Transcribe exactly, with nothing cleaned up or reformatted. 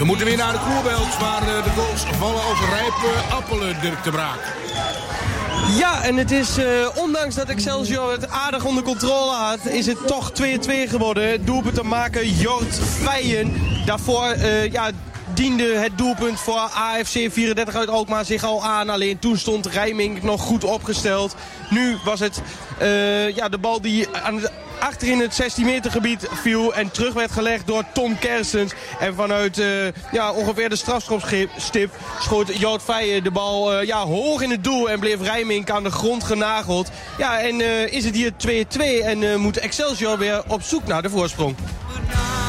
moeten weer naar de Koerbelt, waar uh, de goals vallen als rijpe appelen, Dirk de Braak. Ja, en het is, uh, ondanks dat Excelsior het aardig onder controle had, is het toch twee-twee geworden. Doelpunt te maken, Jort Feijen. Daarvoor, uh, ja... diende het doelpunt voor A F C vierendertig uit Alkmaar zich al aan. Alleen toen stond Rijming nog goed opgesteld. Nu was het uh, ja, de bal die aan de, achter in het zestien meter gebied viel en terug werd gelegd door Tom Kerstens. En vanuit uh, ja, ongeveer de strafschopstip schoot Jout Feijen de bal uh, ja, hoog in het doel en bleef Rijming aan de grond genageld. Ja, en uh, is het hier twee-twee en uh, moet Excelsior weer op zoek naar de voorsprong.